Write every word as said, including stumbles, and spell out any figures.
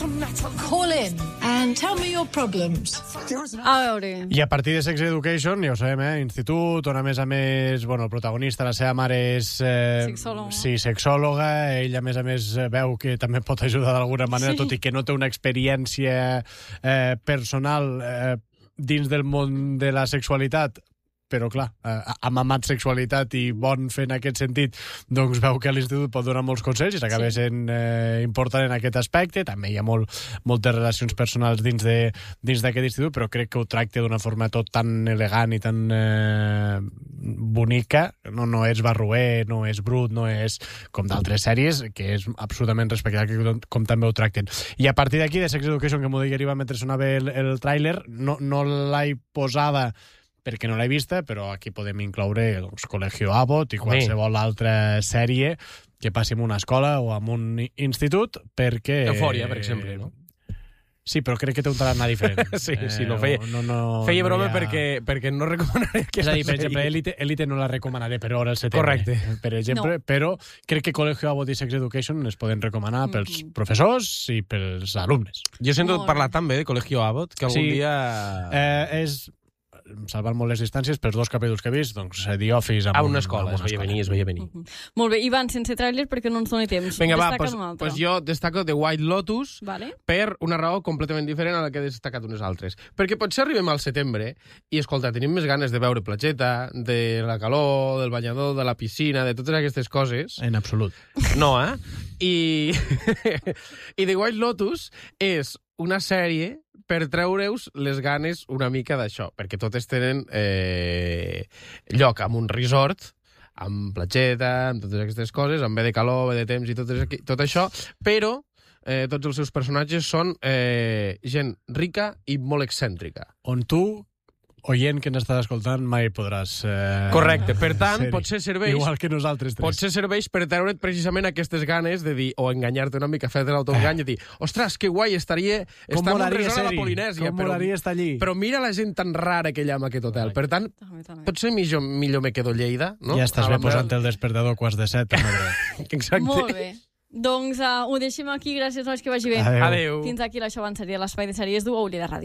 Call in and tell me your problems. A veure... I a partir de Sex Education, ja ho sabem, eh? Institut, on a més a més, bueno, el protagonista, la seva mare és... Eh, Sexòloga. Sí, sexòloga. Ell, a més a més, veu que també pot ajudar d'alguna manera, Sí. tot i que no té una experiència eh, personal eh, dins del món de la sexualitat, però clar, eh, ha mamat sexualitat i bon fer en aquest sentit, doncs veu que l'institut pot donar molts consells i s'acaba Sí. sent eh, important en aquest aspecte. També hi ha molt, moltes relacions personals dins de dins d'aquest institut, però crec que ho tracta d'una forma tot tan elegant i tan eh, bonica. No, no és barroer, no és brut, no és com d'altres sèries, que és absolutament respectable com, com també ho tracten. I a partir d'aquí, de Sex Education, que m'ho deia arriba mentre sonava el, el tràiler, no, no l'he posada perquè no l'he vista, però aquí podem incloure doncs, Colegio Abbott i qualsevol altra sèrie que passi en una escola o en un institut, perquè... Eufòria, per exemple, no? Sí, però crec que té un tarannà diferent. Sí, sí, no feia- no, no, Feia no broma hi ha... perquè, perquè no recomanaré És aquesta a dir, per sèrie. exemple, Elite, Elite no la recomanaré per hora al setembre. Correcte. Per exemple, No. però crec que Colegio Abbott i Sex Education es poden recomanar pels professors i pels alumnes. Jo sento Molt parlar tan bé de Colegio Abbott que algun Sí. dia... Eh, és salvant molt les distàncies, pels dos capítols que he vist, doncs The Office amb A un- una escola, amb es veia venir, es veia venir. Molt bé, Ivan, sense tràiler perquè no ens doni temps. Vinga, va, Destaca'n pues, un altre. pues jo destaco The White Lotus Vale. per una raó completament diferent a la que he destacat unes altres. Perquè potser arribem al setembre i, escolta, tenim més ganes de veure platgeta, de la calor, del banyador, de la piscina, de totes aquestes coses. En absolut. No, eh? I, I The White Lotus és una sèrie per treure-us les ganes una mica d'això, perquè totes tenen eh, lloc amb un resort, amb platgeta, amb totes aquestes coses, amb bé de calor, bé de temps i tot, tot això, però eh, tots els seus personatges són eh, gent rica i molt excèntrica. On tu, oient que ens estàs escoltant, mai podràs... Eh, Correcte. Per tant, ser-hi. potser serveix... Igual que nosaltres tres. Potser serveix per treure't precisament aquestes ganes de dir, o enganyar-te una mica, fer-te l'autoengany i dir, ostres, que guai, estaria... Com estar en un molaria resort a la ser-hi? Polinèsia, Com però, molaria estar allí? però mira la gent tan rara que hi ha en aquest hotel. Per tant, També, també. potser millor, millor me quedo a Lleida, no? Ja estàs A la bé posant el despertador quarts de set. També. Exacte. Molt bé. Doncs uh, ho deixem aquí. Gràcies, nois, que vagi bé. Adéu. Adéu. Fins aquí l'Això Abans Seria, l'espai de sèries d'U A U de Ràdio.